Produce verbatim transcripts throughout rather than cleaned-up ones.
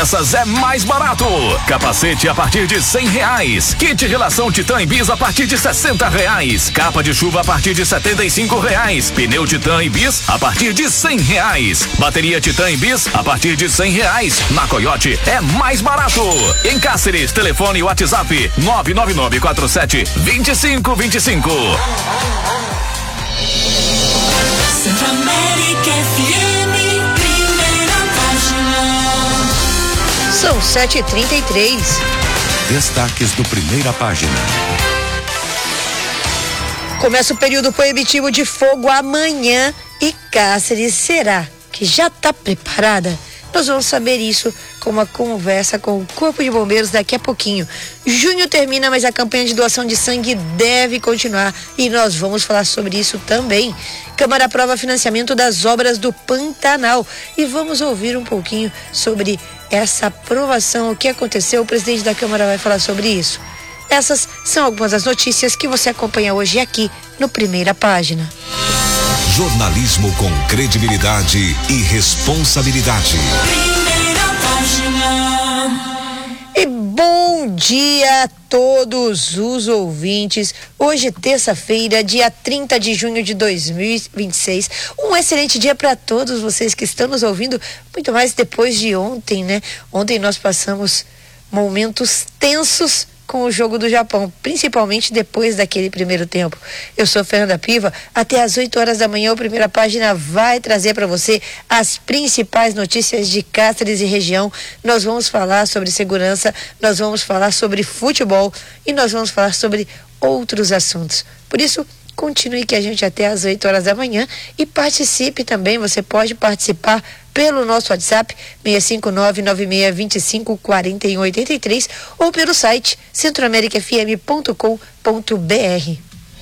peças é mais barato. Capacete a partir de cem reais. Kit relação Titan e Bis a partir de sessenta reais. Capa de chuva a partir de setenta e cinco reais. Pneu Titan e Bis a partir de cem reais. Bateria Titan e Bis a partir de cem reais. Na Coyote é mais barato. Em Cáceres, telefone e WhatsApp nove nove nove quatro sete dois cinco dois cinco. Centro-América F M, primeira página. São sete e trinta e três. Destaques do Primeira Página. Começa o período proibitivo de fogo amanhã e Cáceres, será que já está preparada? Nós vamos saber isso com uma conversa com o Corpo de Bombeiros daqui a pouquinho. Junho termina, mas a campanha de doação de sangue deve continuar e nós vamos falar sobre isso também. Câmara aprova financiamento das obras do Pantanal e vamos ouvir um pouquinho sobre essa aprovação, o que aconteceu. O presidente da Câmara vai falar sobre isso. Essas são algumas das notícias que você acompanha hoje aqui no Primeira Página. Jornalismo com credibilidade e responsabilidade. Primeira página. E bom dia a todos os ouvintes. Hoje, terça-feira, dia trinta de junho de dois mil e vinte e seis. Um excelente dia para todos vocês que estão nos ouvindo, muito mais depois de ontem, né? Ontem nós passamos momentos tensos com o jogo do Japão, principalmente depois daquele primeiro tempo. Eu sou Fernanda Piva, até às oito horas da manhã, a Primeira Página vai trazer para você as principais notícias de Cáceres e região. Nós vamos falar sobre segurança, nós vamos falar sobre futebol e nós vamos falar sobre outros assuntos. Por isso, continue com a gente até às oito horas da manhã e participe também. Você pode participar pelo nosso WhatsApp seis cinco nove nove seis dois cinco quatro um oito três ou pelo site centro américa f m ponto com ponto b r.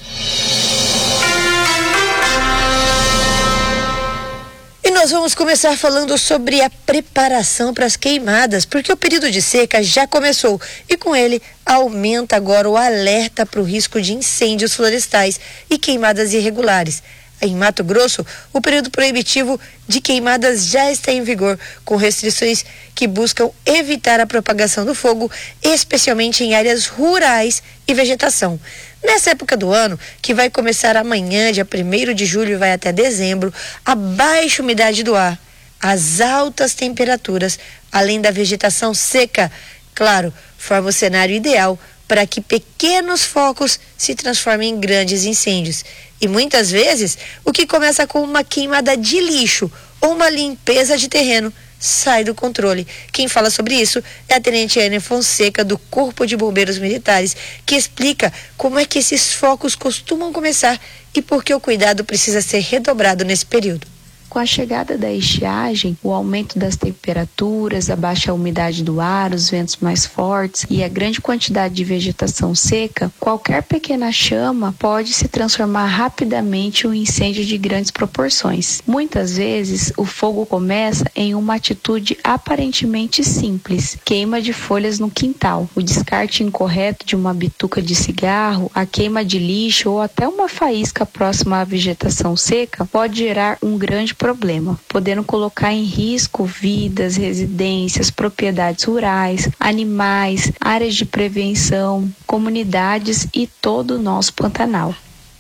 E nós vamos começar falando sobre a preparação para as queimadas, porque o período de seca já começou e com ele aumenta agora o alerta para o risco de incêndios florestais e queimadas irregulares. Em Mato Grosso, o período proibitivo de queimadas já está em vigor, com restrições que buscam evitar a propagação do fogo, especialmente em áreas rurais e vegetação. Nessa época do ano, que vai começar amanhã, dia primeiro de julho e vai até dezembro, a baixa umidade do ar, as altas temperaturas, além da vegetação seca, claro, forma o cenário ideal para que pequenos focos se transformem em grandes incêndios. E muitas vezes, o que começa com uma queimada de lixo ou uma limpeza de terreno sai do controle. Quem fala sobre isso é a Tenente Ana Fonseca, do Corpo de Bombeiros Militares, que explica como é que esses focos costumam começar e por que o cuidado precisa ser redobrado nesse período. Com a chegada da estiagem, o aumento das temperaturas, a baixa umidade do ar, os ventos mais fortes e a grande quantidade de vegetação seca, qualquer pequena chama pode se transformar rapidamente em um incêndio de grandes proporções. Muitas vezes, o fogo começa em uma atitude aparentemente simples, queima de folhas no quintal, o descarte incorreto de uma bituca de cigarro, a queima de lixo ou até uma faísca próxima à vegetação seca pode gerar um grande problema, podendo colocar em risco vidas, residências, propriedades rurais, animais, áreas de prevenção, comunidades e todo o nosso Pantanal.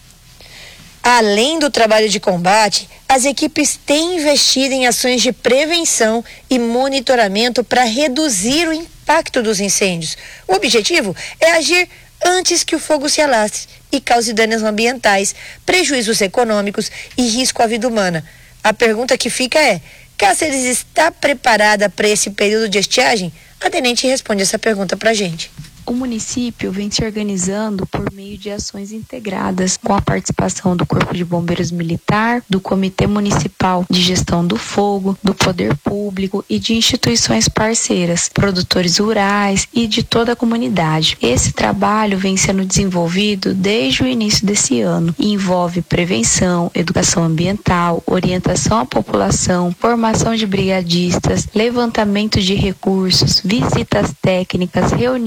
Além do trabalho de combate, as equipes têm investido em ações de prevenção e monitoramento para reduzir o impacto dos incêndios. O objetivo é agir antes que o fogo se alastre e cause danos ambientais, prejuízos econômicos e risco à vida humana. A pergunta que fica é: Cáceres está preparada para esse período de estiagem? A tenente responde essa pergunta para a gente. O município vem se organizando por meio de ações integradas com a participação do Corpo de Bombeiros Militar, do Comitê Municipal de Gestão do Fogo, do Poder Público e de instituições parceiras, produtores rurais e de toda a comunidade. Esse trabalho vem sendo desenvolvido desde o início desse ano e envolve prevenção, educação ambiental, orientação à população, formação de brigadistas, levantamento de recursos, visitas técnicas, reuniões,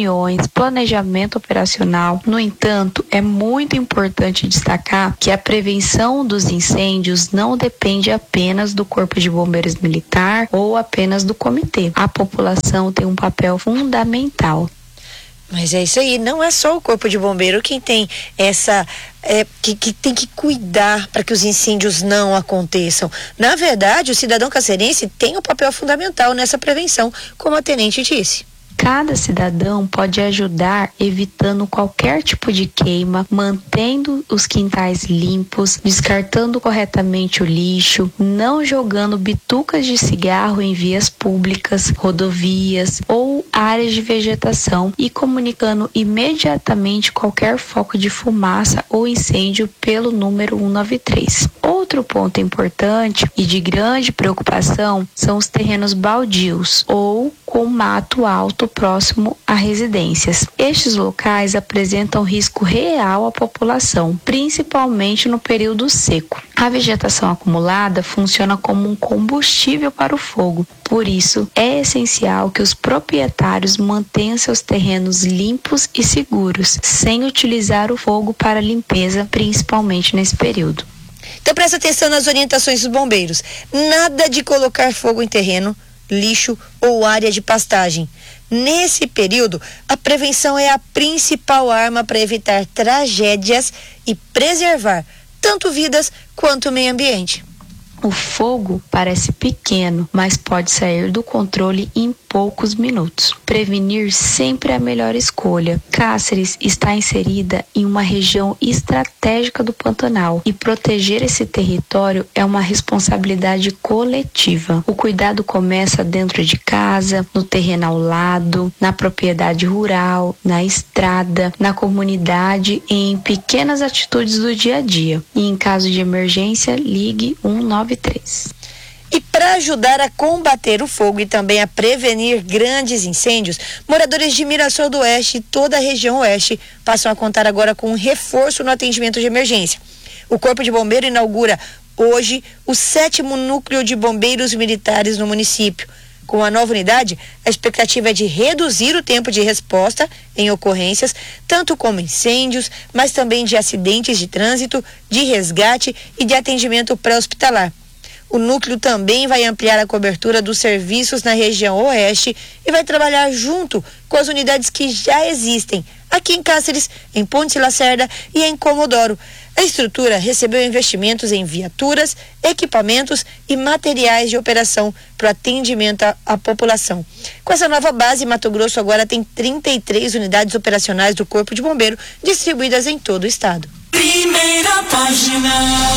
planejamento operacional. No entanto, é muito importante destacar que a prevenção dos incêndios não depende apenas do Corpo de Bombeiros Militar ou apenas do comitê. A população tem um papel fundamental. Mas é isso aí, não é só o Corpo de Bombeiro quem tem essa, é, que, que tem que cuidar para que os incêndios não aconteçam. Na verdade, o cidadão cacerense tem um papel fundamental nessa prevenção, como a tenente disse. Cada cidadão pode ajudar evitando qualquer tipo de queima, mantendo os quintais limpos, descartando corretamente o lixo, não jogando bitucas de cigarro em vias públicas, rodovias ou áreas de vegetação e comunicando imediatamente qualquer foco de fumaça ou incêndio pelo número cento e noventa e três. Outro ponto importante e de grande preocupação são os terrenos baldios ou com mato alto próximo a residências. Estes locais apresentam risco real à população, principalmente no período seco. A vegetação acumulada funciona como um combustível para o fogo. Por isso, é essencial que os proprietários mantenham seus terrenos limpos e seguros, sem utilizar o fogo para limpeza, principalmente nesse período. Então presta atenção nas orientações dos bombeiros. Nada de colocar fogo em terreno, lixo ou área de pastagem. Nesse período, a prevenção é a principal arma para evitar tragédias e preservar tanto vidas quanto o meio ambiente. O fogo parece pequeno, mas pode sair do controle em poucos minutos. Prevenir sempre é a melhor escolha. Cáceres está inserida em uma região estratégica do Pantanal e proteger esse território é uma responsabilidade coletiva. O cuidado começa dentro de casa, no terreno ao lado, na propriedade rural, na estrada, na comunidade e em pequenas atitudes do dia a dia. E em caso de emergência, ligue cento e noventa e três. E para ajudar a combater o fogo e também a prevenir grandes incêndios, moradores de Mirassol do Oeste e toda a região oeste passam a contar agora com um reforço no atendimento de emergência. O Corpo de Bombeiro inaugura hoje o sétimo núcleo de bombeiros militares no município. Com a nova unidade, a expectativa é de reduzir o tempo de resposta em ocorrências, tanto como incêndios, mas também de acidentes de trânsito, de resgate e de atendimento pré-hospitalar. O núcleo também vai ampliar a cobertura dos serviços na região oeste e vai trabalhar junto com as unidades que já existem aqui em Cáceres, em Ponte Lacerda e em Comodoro. A estrutura recebeu investimentos em viaturas, equipamentos e materiais de operação para o atendimento à, à população. Com essa nova base, Mato Grosso agora tem trinta e três unidades operacionais do Corpo de Bombeiro distribuídas em todo o estado. Primeira página.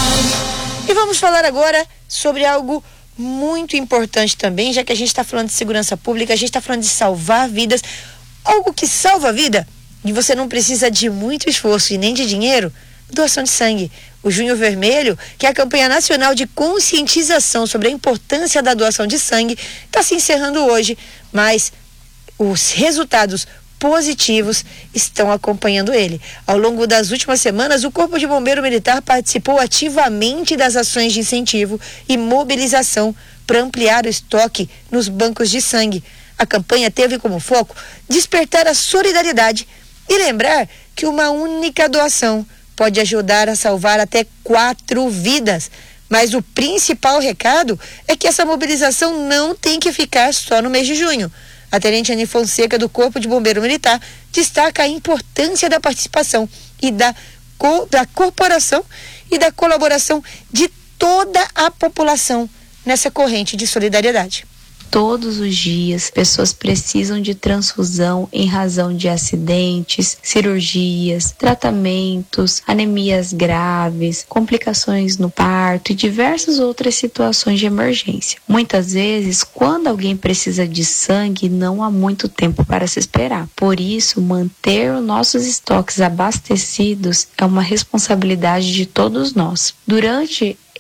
E vamos falar agora sobre algo muito importante também, já que a gente está falando de segurança pública, a gente está falando de salvar vidas. Algo que salva a vida e você não precisa de muito esforço e nem de dinheiro, doação de sangue. O Junho Vermelho, que é a campanha nacional de conscientização sobre a importância da doação de sangue, está se encerrando hoje, mas os resultados positivos estão acompanhando ele. Ao longo das últimas semanas, o Corpo de Bombeiro Militar participou ativamente das ações de incentivo e mobilização para ampliar o estoque nos bancos de sangue. A campanha teve como foco despertar a solidariedade e lembrar que uma única doação pode ajudar a salvar até quatro vidas. Mas o principal recado é que essa mobilização não tem que ficar só no mês de junho. A tenente Ani Fonseca, do Corpo de Bombeiro Militar, destaca a importância da participação e da, co- da corporação e da colaboração de toda a população nessa corrente de solidariedade. Todos os dias, pessoas precisam de transfusão em razão de acidentes, cirurgias, tratamentos, anemias graves, complicações no parto e diversas outras situações de emergência. Muitas vezes, quando alguém precisa de sangue, não há muito tempo para se esperar. Por isso, manter os nossos estoques abastecidos é uma responsabilidade de todos nós. Durante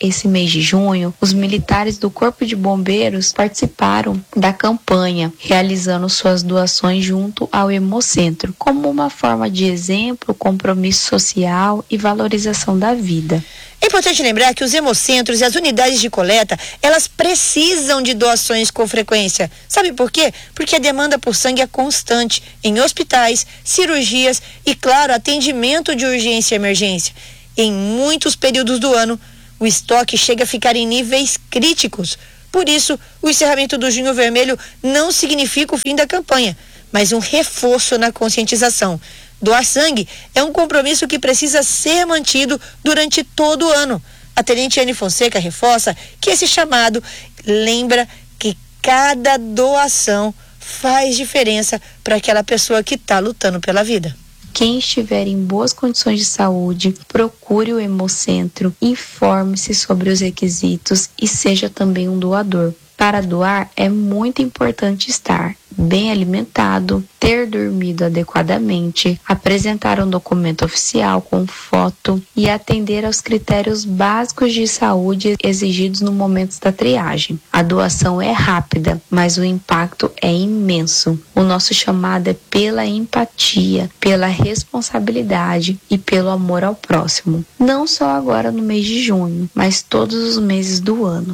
esse mês de junho, os militares do Corpo de Bombeiros participaram da campanha, realizando suas doações junto ao Hemocentro, como uma forma de exemplo, compromisso social e valorização da vida. É importante lembrar que os hemocentros e as unidades de coleta, elas precisam de doações com frequência. Sabe por quê? Porque a demanda por sangue é constante em hospitais, cirurgias e, claro, atendimento de urgência e emergência. Em muitos períodos do ano, o estoque chega a ficar em níveis críticos. Por isso, o encerramento do Junho Vermelho não significa o fim da campanha, mas um reforço na conscientização. Doar sangue é um compromisso que precisa ser mantido durante todo o ano. A Tenente Anne Fonseca reforça que esse chamado lembra que cada doação faz diferença para aquela pessoa que está lutando pela vida. Quem estiver em boas condições de saúde, procure o Hemocentro, informe-se sobre os requisitos e seja também um doador. Para doar, é muito importante estar bem alimentado, ter dormido adequadamente, apresentar um documento oficial com foto e atender aos critérios básicos de saúde exigidos no momento da triagem. A doação é rápida, mas o impacto é imenso. O nosso chamado é pela empatia, pela responsabilidade e pelo amor ao próximo. Não só agora no mês de junho, mas todos os meses do ano.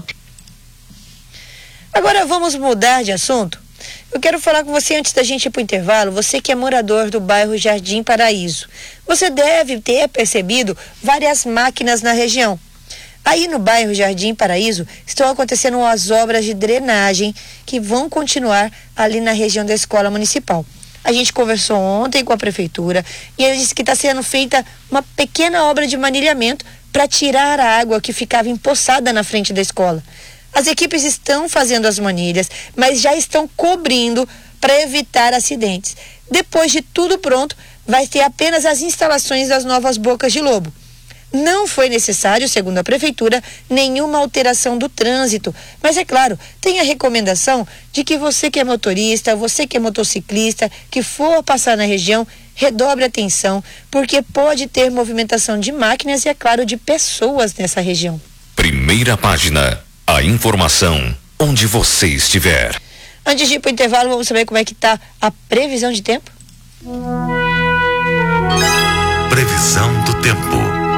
Agora vamos mudar de assunto. Eu quero falar com você antes da gente ir para o intervalo, você que é morador do bairro Jardim Paraíso. Você deve ter percebido várias máquinas na região. Aí no bairro Jardim Paraíso estão acontecendo as obras de drenagem que vão continuar ali na região da escola municipal. A gente conversou ontem com a prefeitura e ele disse que está sendo feita uma pequena obra de manilhamento para tirar a água que ficava empoçada na frente da escola. As equipes estão fazendo as manilhas, mas já estão cobrindo para evitar acidentes. Depois de tudo pronto, vai ter apenas as instalações das novas bocas de lobo. Não foi necessário, segundo a prefeitura, nenhuma alteração do trânsito. Mas é claro, tem a recomendação de que você que é motorista, você que é motociclista, que for passar na região, redobre a atenção, porque pode ter movimentação de máquinas e, é claro, de pessoas nessa região. Primeira página. A informação onde você estiver. Antes de ir para o intervalo, vamos saber como é que está a previsão de tempo? Previsão do tempo.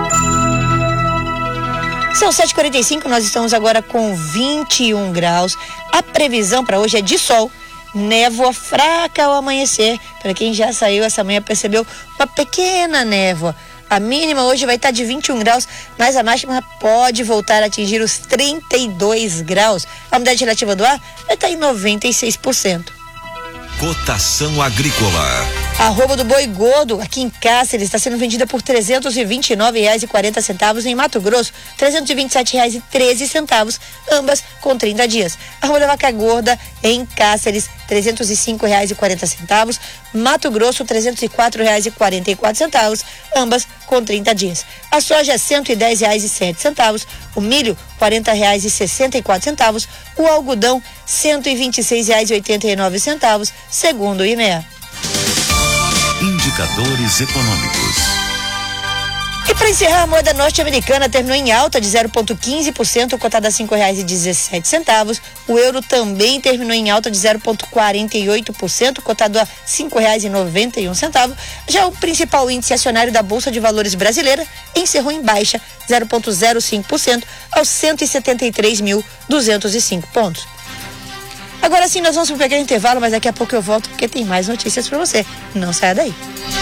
São sete e quarenta e cinco, nós estamos agora com vinte e um graus. A previsão para hoje é de sol, névoa fraca ao amanhecer. Para quem já saiu essa manhã percebeu uma pequena névoa. A mínima hoje vai estar de vinte e um graus, mas a máxima pode voltar a atingir os trinta e dois graus. A umidade relativa do ar vai estar em noventa e seis por cento. Cotação agrícola. A arroba do boi gordo aqui em Cáceres está sendo vendida por trezentos e vinte e nove reais e quarenta centavos, em Mato Grosso trezentos e vinte e sete reais e treze centavos, ambas com trinta dias. A arroba da vaca gorda em Cáceres trezentos e cinco reais e quarenta centavos, Mato Grosso trezentos e quatro reais e quarenta e quatro centavos, ambas com trinta dias. A soja cento e dez reais e sete centavos, o milho quarenta reais e sessenta e quatro centavos, o algodão cento e vinte e seis reais e oitenta e nove centavos, segundo o I M E A. Indicadores econômicos. E para encerrar, a moeda norte-americana terminou em alta de zero vírgula quinze por cento, cotada a cinco reais e dezessete centavos. O euro também terminou em alta de zero vírgula quarenta e oito por cento, cotado a cinco reais e noventa e um centavos. Já o principal índice acionário da Bolsa de Valores brasileira encerrou em baixa zero vírgula zero cinco por cento aos cento e setenta e três mil duzentos e cinco pontos. Agora sim, nós vamos para um pequeno intervalo, mas daqui a pouco eu volto porque tem mais notícias para você. Não saia daí.